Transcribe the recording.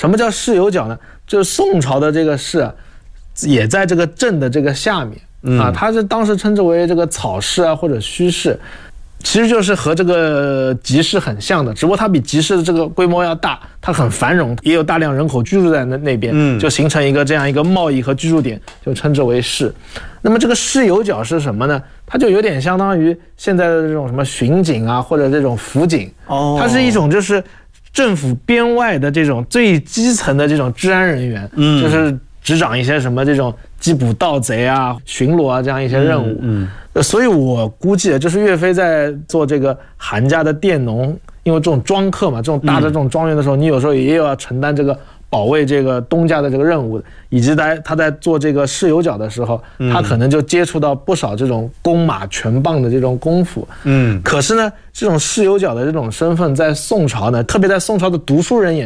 什么叫市有角呢？就是宋朝的这个市啊，也在这个镇的这个下面啊，它是当时称之为这个草市啊或者虚市。其实就是和这个集市很像的，只不过它比集市的这个规模要大，它很繁荣，也有大量人口居住在那边，就形成一个这样一个贸易和居住点，就称之为市。那么这个市有角是什么呢？它就有点相当于现在的这种什么巡警啊，或者这种辅警，它是一种就是政府边外的这种最基层的这种治安人员，就是执掌一些什么这种缉捕盗贼啊、巡逻啊这样一些任务。所以我估计就是岳飞在做这个韩家的佃农，因为这种庄客嘛，这种大的这种庄园的时候，你有时候也有要承担这个保卫这个东家的这个任务的，以及他在做这个市有角的时候，他可能就接触到不少这种弓马拳棒的这种功夫。可是呢，这种市有角的这种身份在宋朝呢，特别在宋朝的读书人眼